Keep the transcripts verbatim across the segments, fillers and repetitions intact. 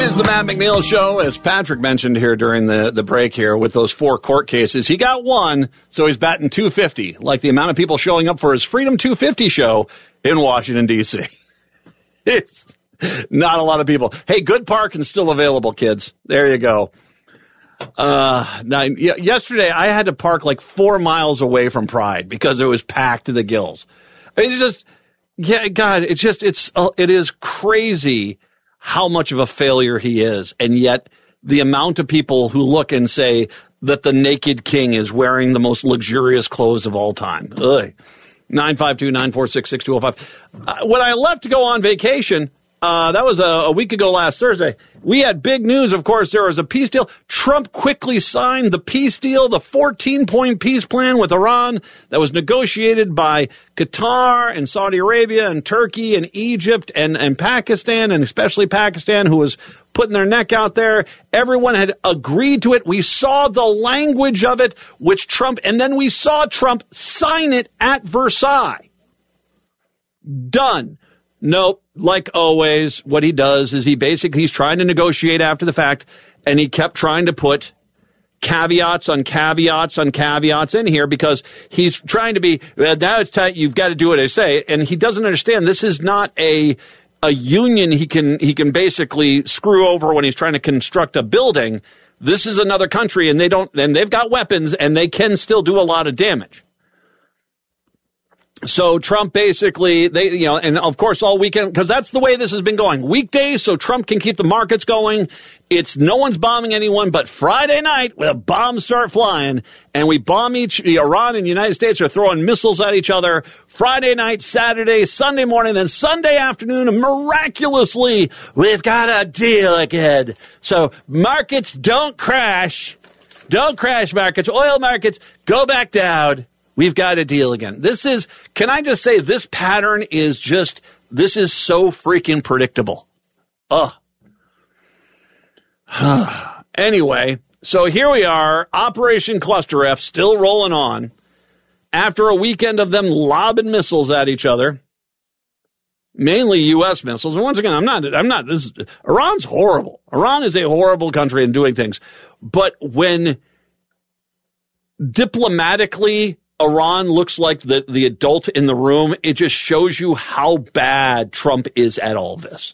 It's the Matt McNeil Show, as Patrick mentioned here during the, the break here with those four court cases. He got one, so he's batting two fifty, like the amount of people showing up for his Freedom two fifty show in Washington, D C It's not a lot of people. Hey, good parking still available, kids. There you go. Uh, now, y- yesterday, I had to park like four miles away from Pride because it was packed to the gills. I mean, it's just, yeah, God, it's just, it's, uh, it is crazy how much of a failure he is. And yet the amount of people who look and say that the naked king is wearing the most luxurious clothes of all time. Ugh. nine five two, nine four six, six two zero five. Uh, when I left to go on vacation, uh, that was a, a week ago last Thursday, we had big news. Of course, there was a peace deal. Trump quickly signed the peace deal, the fourteen-point peace plan with Iran that was negotiated by Qatar and Saudi Arabia and Turkey and Egypt and, and Pakistan, and especially Pakistan, who was putting their neck out there. Everyone had agreed to it. We saw the language of it, which Trump, and then we saw Trump sign it at Versailles. Done. Nope. Like always, what he does is he basically, he's trying to negotiate after the fact, and he kept trying to put caveats on caveats on caveats in here because he's trying to be, well, now it's time, you've got to do what I say. And he doesn't understand this is not a, a union he can, he can basically screw over when he's trying to construct a building. This is another country, and they don't, and they've got weapons, and they can still do a lot of damage. So Trump basically, they, you know, and of course all weekend, because that's the way this has been going. Weekdays, so Trump can keep the markets going. It's no one's bombing anyone, but Friday night, when the bombs start flying, and we bomb each, Iran and the United States are throwing missiles at each other. Friday night, Saturday, Sunday morning, then Sunday afternoon, and miraculously, we've got a deal again. So markets don't crash. Don't crash markets. Oil markets go back down. We've got a deal again. This is, can I just say, this pattern is just, this is so freaking predictable. Ugh. Anyway, so here we are, Operation Cluster F still rolling on after a weekend of them lobbing missiles at each other, mainly U S missiles. And once again, I'm not, I'm not, this is, Iran's horrible. Iran is a horrible country in doing things. But when diplomatically Iran looks like the, the adult in the room, it just shows you how bad Trump is at all this.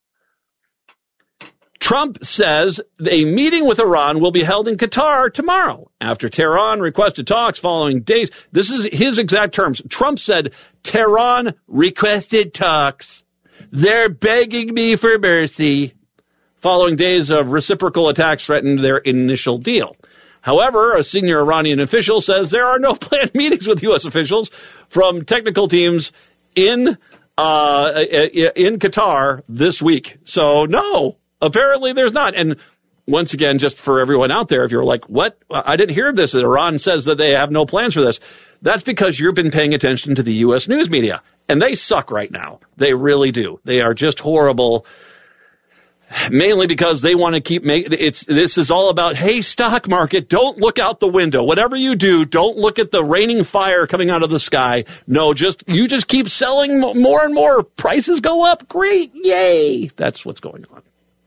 Trump says a meeting with Iran will be held in Qatar tomorrow after Tehran requested talks following days. This is his exact terms. Trump said, Tehran requested talks. They're begging me for mercy. Following days of reciprocal attacks threatened their initial deal. However, a senior Iranian official says there are no planned meetings with U S officials from technical teams in uh, in Qatar this week. So, no, apparently there's not. And once again, just for everyone out there, if you're like, what? I didn't hear this, that Iran says that they have no plans for this. That's because you've been paying attention to the U S news media, and they suck right now. They really do. They are just horrible. Mainly because they want to keep making it's. This is all about, hey, stock market, don't look out the window. Whatever you do, don't look at the raining fire coming out of the sky. No, just you just keep selling more and more. Prices go up. Great, yay! That's what's going on.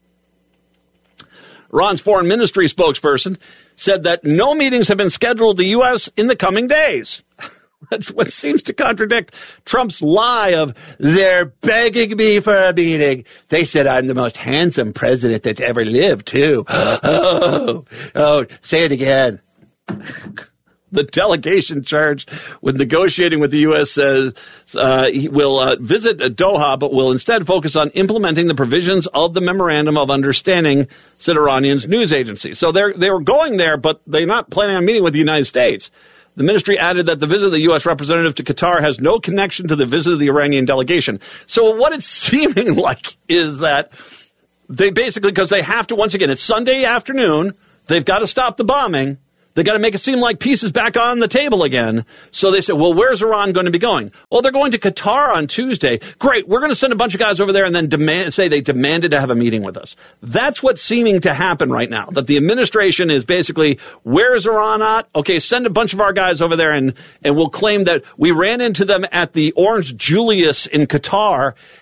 Iran's foreign ministry spokesperson said that no meetings have been scheduled with the U S in the coming days. What seems to contradict Trump's lie of they're begging me for a meeting. They said I'm the most handsome president that's ever lived, too. Oh, oh, say it again. The delegation charged with negotiating with the U S says uh, he will uh, visit Doha, but will instead focus on implementing the provisions of the Memorandum of Understanding, said Iranian's news agency. So they're they were going there, but they're not planning on meeting with the United States. The ministry added that the visit of the U S representative to Qatar has no connection to the visit of the Iranian delegation. So what it's seeming like is that they basically, because they have to, once again, it's Sunday afternoon, they've got to stop the bombing. They got to make it seem like peace is back on the table again. So they said, well, where's Iran going to be going? Oh, they're going to Qatar on Tuesday. Great. We're going to send a bunch of guys over there and then demand, say they demanded to have a meeting with us. That's what's seeming to happen right now, that the administration is basically, where's Iran at? Okay, send a bunch of our guys over there and, and we'll claim that we ran into them at the Orange Julius in Qatar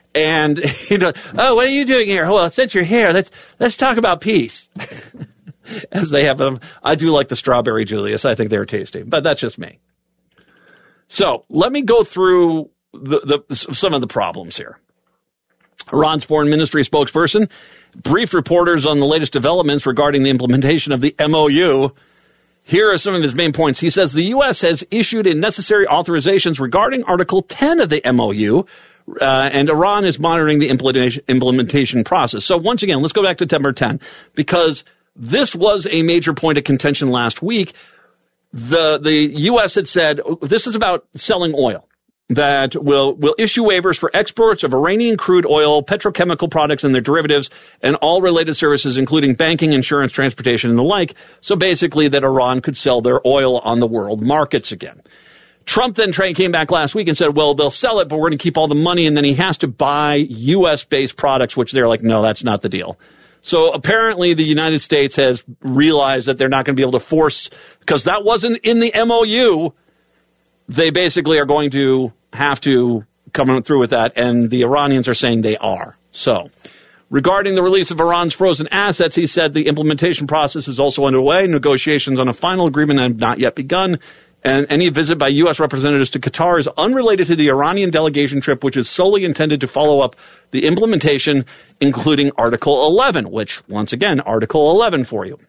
And, you know, oh, what are you doing here? Well, since you're here, let's, let's talk about peace. As they have them. I do like the strawberry Julius. I think they're tasty, but that's just me. So let me go through the, the some of the problems here. Iran's foreign ministry spokesperson briefed reporters on the latest developments regarding the implementation of the M O U. Here are some of his main points. He says the U S has issued necessary authorizations regarding Article ten of the M O U, uh, and Iran is monitoring the implementation, implementation process. So once again, let's go back to September tenth, because this was a major point of contention last week. The the U S had said, this is about selling oil, that will will issue waivers for exports of Iranian crude oil, petrochemical products and their derivatives, and all related services, including banking, insurance, transportation, and the like. So basically that Iran could sell their oil on the world markets again. Trump then came back last week and said, well, they'll sell it, but we're going to keep all the money, and then he has to buy U S-based products, which they're like, no, that's not the deal. So apparently the United States has realized that they're not going to be able to force, because that wasn't in the M O U, they basically are going to have to come through with that, and the Iranians are saying they are. So regarding the release of Iran's frozen assets, he said the implementation process is also underway. Negotiations on a final agreement have not yet begun, and any visit by U S representatives to Qatar is unrelated to the Iranian delegation trip, which is solely intended to follow up the implementation, including Article eleven, which, once again, Article eleven for you.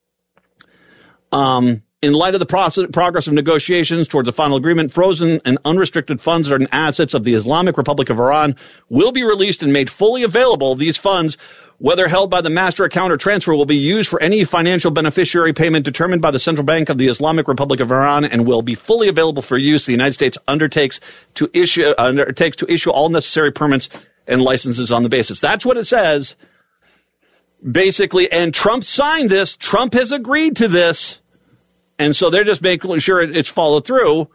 Um, in light of the process, progress of negotiations towards a final agreement, frozen and unrestricted funds and assets of the Islamic Republic of Iran will be released and made fully available. These funds, whether held by the master account or transfer, will be used for any financial beneficiary payment determined by the Central Bank of the Islamic Republic of Iran and will be fully available for use. The United States undertakes to issue, undertakes to issue all necessary permits and licenses on the basis. That's what it says, basically. And Trump signed this. Trump has agreed to this. And so they're just making sure it's followed through.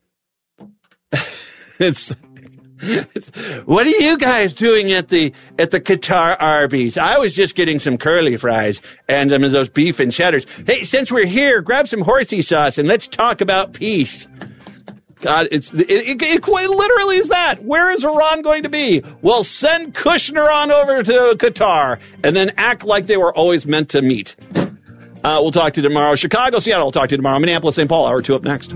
it's, it's, what are you guys doing at the at the Qatar Arby's? I was just getting some curly fries and um, those beef and cheddars. Hey, since we're here, grab some horsey sauce and let's talk about peace. God, it's it, it, it quite literally is that. Where is Iran going to be? Well, send Kushner on over to Qatar and then act like they were always meant to meet. Uh, we'll talk to you tomorrow. Chicago, Seattle, we'll talk to you tomorrow. Minneapolis, Saint Paul, hour two up next.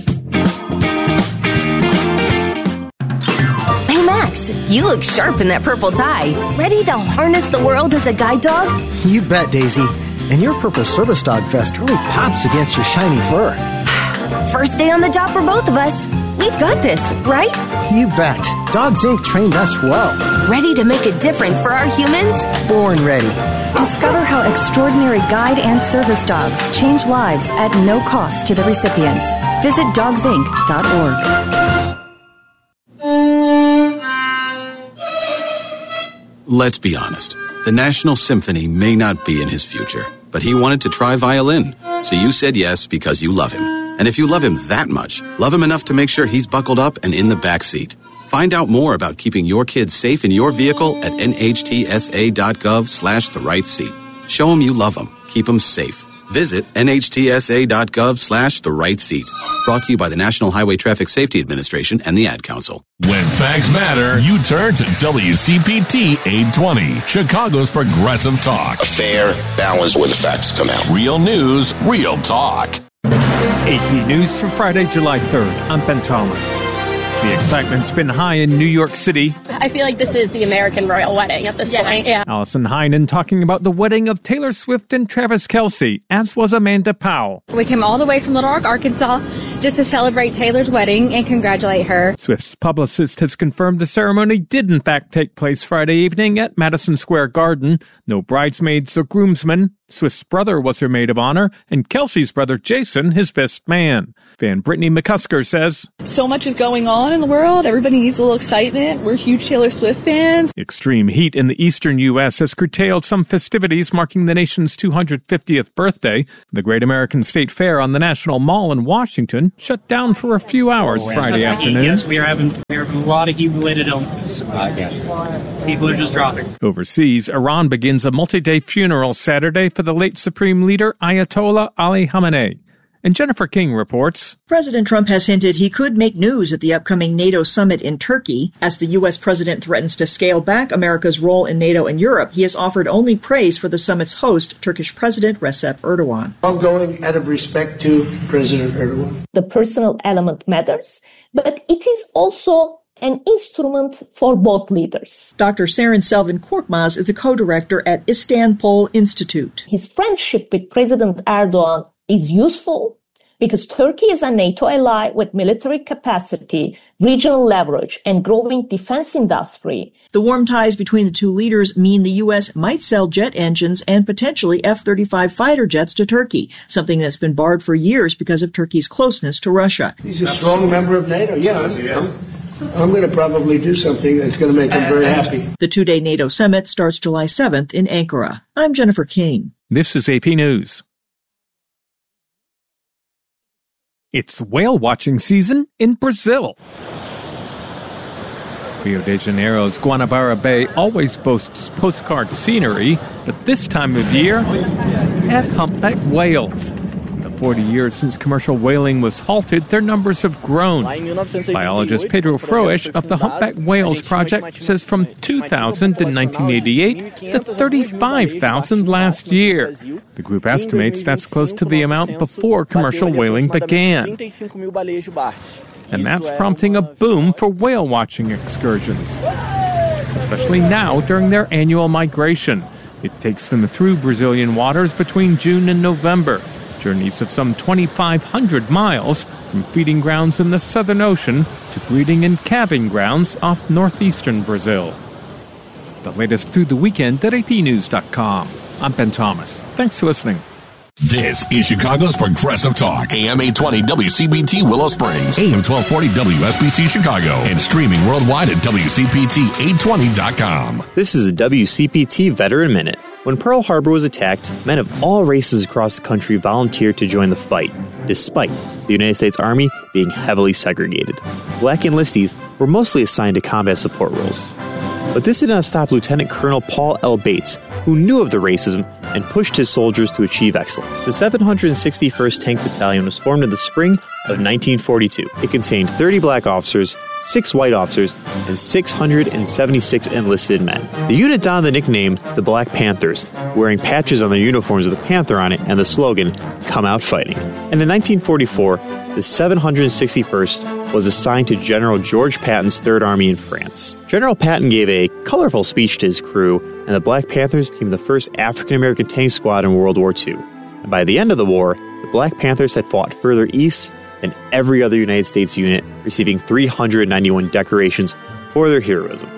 Hey, Max, you look sharp in that purple tie. Ready to harness the world as a guide dog? You bet, Daisy. And your purple service dog vest really pops against your shiny fur. First day on the job for both of us. We've got this, right? You bet. Dogs Incorporated trained us well. Ready to make a difference for our humans? Born ready. Discover how extraordinary guide and service dogs change lives at no cost to the recipients. Visit dogs inc dot org. Let's be honest. The National Symphony may not be in his future, but he wanted to try violin. So you said yes because you love him. And if you love him that much, love him enough to make sure he's buckled up and in the back seat. Find out more about keeping your kids safe in your vehicle at nhtsa.gov slash the right seat. Show them you love them. Keep them safe. Visit nhtsa.gov slash the right seat. Brought to you by the National Highway Traffic Safety Administration and the Ad Council. When facts matter, you turn to W C P T eight twenty, Chicago's progressive talk. A fair balance where the facts come out. Real news, real talk. A P News for Friday, July third. I'm Ben Thomas. The excitement's been high in New York City. I feel like this is the American royal wedding at this yeah. point. Yeah. Allison Heinen talking about the wedding of Taylor Swift and Travis Kelce, as was Amanda Powell. We came all the way from Little Rock, Arkansas, just to celebrate Taylor's wedding and congratulate her. Swift's publicist has confirmed the ceremony did in fact take place Friday evening at Madison Square Garden. No bridesmaids or groomsmen. Swift's brother was her maid of honor, and Kelce's brother Jason his best man. Fan Brittany McCusker says, so much is going on in the world. Everybody needs a little excitement. We're huge Taylor Swift fans. Extreme heat in the eastern U S has curtailed some festivities marking the nation's two hundred fiftieth birthday. The Great American State Fair on the National Mall in Washington shut down for a few hours oh, Friday afternoon. Yes, we are having, we are having a lot of heat-related illnesses. Uh, yes. People are just dropping. Overseas, Iran begins a multi-day funeral Saturday for the late Supreme Leader Ayatollah Ali Khamenei. And Jennifer King reports, President Trump has hinted he could make news at the upcoming NATO summit in Turkey. As the U S president threatens to scale back America's role in NATO and Europe, he has offered only praise for the summit's host, Turkish President Recep Erdogan. I'm going out of respect to President Erdogan. The personal element matters, but it is also an instrument for both leaders. Doctor Seren Selvan Korkmaz is the co-director at Istanbul Institute. His friendship with President Erdogan is useful because Turkey is a NATO ally with military capacity, regional leverage, and growing defense industry. The warm ties between the two leaders mean the U S might sell jet engines and potentially F thirty-five fighter jets to Turkey, something that's been barred for years because of Turkey's closeness to Russia. He's a strong member of NATO. Yeah, I'm, I'm going to probably do something that's going to make him very happy. The two-day NATO summit starts July seventh in Ankara. I'm Jennifer King. This is A P News. It's whale watching season in Brazil. Rio de Janeiro's Guanabara Bay always boasts postcard scenery, but this time of year, at humpback whales. In the forty years since commercial whaling was halted, their numbers have grown. Biologist Pedro Froisch of the Humpback Whales Project says from two thousand in nineteen eighty-eight to thirty-five thousand last year. The group estimates that's close to the amount before commercial whaling began. And that's prompting a boom for whale watching excursions, especially now during their annual migration. It takes them through Brazilian waters between June and November. Journeys of some twenty-five hundred miles from feeding grounds in the Southern Ocean to breeding and calving grounds off northeastern Brazil. The latest through the weekend at A P news dot com. I'm Ben Thomas. Thanks for listening. This is Chicago's Progressive Talk. A M eight twenty W C B T Willow Springs, A M twelve forty W S B C Chicago, and streaming worldwide at W C P T eight twenty dot com. This is a W C P T Veteran Minute. When Pearl Harbor was attacked, men of all races across the country volunteered to join the fight, despite the United States Army being heavily segregated. Black enlistees were mostly assigned to combat support roles. But this did not stop Lieutenant Colonel Paul L. Bates, who knew of the racism and pushed his soldiers to achieve excellence. The seven hundred sixty-first Tank Battalion was formed in the spring of nineteen forty-two. It contained thirty black officers, six white officers, and six hundred seventy-six enlisted men. The unit donned the nickname the Black Panthers, wearing patches on their uniforms with a panther on it and the slogan, "Come Out Fighting." And in nineteen forty-four, the seven hundred sixty-first was assigned to General George Patton's Third Army in France. General Patton gave a colorful speech to his crew, and the Black Panthers became the first African-American tank squad in World War Two. And by the end of the war, the Black Panthers had fought further east than every other United States unit, receiving three hundred ninety-one decorations for their heroism.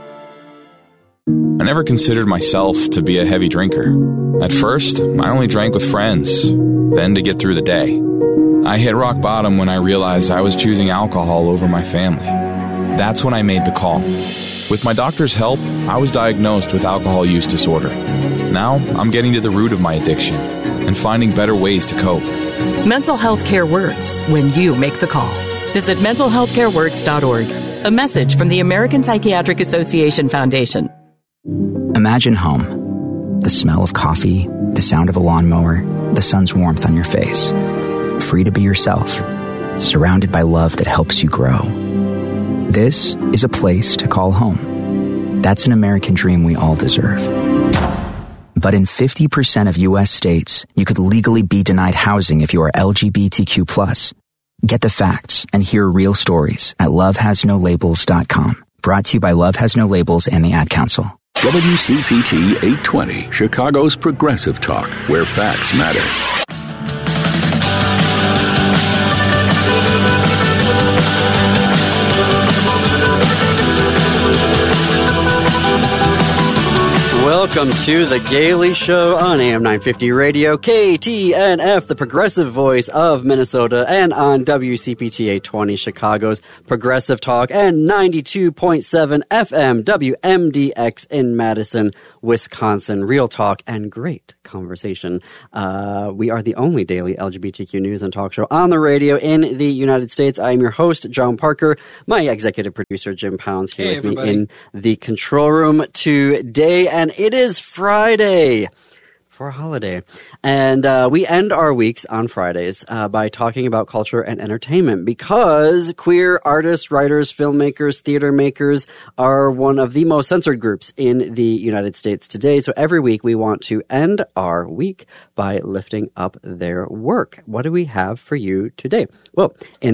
I never considered myself to be a heavy drinker. At first, I only drank with friends, then to get through the day. I hit rock bottom when I realized I was choosing alcohol over my family. That's when I made the call. With my doctor's help, I was diagnosed with alcohol use disorder. Now, I'm getting to the root of my addiction and finding better ways to cope. Mental health care works when you make the call. Visit mental health care works dot org. A message from the American Psychiatric Association Foundation. Imagine home. The smell of coffee, the sound of a lawnmower, the sun's warmth on your face. Free to be yourself, surrounded by love that helps you grow. This is a place to call home. That's an American dream we all deserve. But in fifty percent of U S states, you could legally be denied housing if you are L G B T Q plus. Get the facts and hear real stories at love has no labels dot com. Brought to you by Love Has No Labels and the Ad Council. W C P T eight twenty, Chicago's Progressive Talk, where facts matter. Welcome to The Gailey Show on A M nine fifty Radio, K T N F, the progressive voice of Minnesota, and on W C P T eight twenty, Chicago's Progressive Talk, and ninety-two point seven F M W M D X in Madison, Wisconsin. Real talk and great conversation. Uh, we are the only daily L G B T Q news and talk show on the radio in the United States. I am your host, John Parker. My executive producer, Jim Pounds, here hey, with everybody. me in the control room today, and it is Friday. for a holiday. And uh, we end our weeks on Fridays uh, by talking about culture and entertainment because queer artists, writers, filmmakers, theater makers are one of the most censored groups in the United States today. So every week we want to end our week by lifting up their work. What do we have for you today? Well, in